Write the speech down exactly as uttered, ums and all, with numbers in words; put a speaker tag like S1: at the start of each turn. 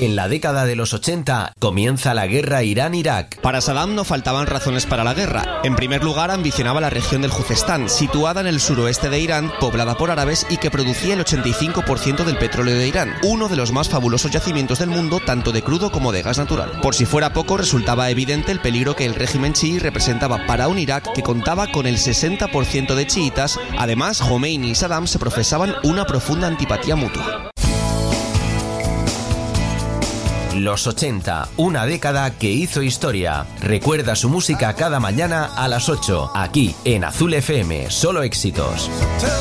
S1: En la década de los ochenta comienza la guerra Irán-Irak.
S2: Para Saddam no faltaban razones para la guerra. En primer lugar, ambicionaba la región del Juzestán, situada en el suroeste de Irán, poblada por árabes y que producía el ochenta y cinco por ciento del petróleo de Irán, uno de los más fabulosos yacimientos del mundo, tanto de crudo como de gas natural. Por si fuera poco, resultaba evidente el peligro que el régimen chií representaba para un Irak que contaba con el sesenta por ciento de chiitas. Además, Jomeini y Saddam se profesaban una profunda antipatía mutua.
S1: Los ochenta, una década que hizo historia. Recuerda su música cada mañana a las ocho, aquí en Azul F M, solo éxitos.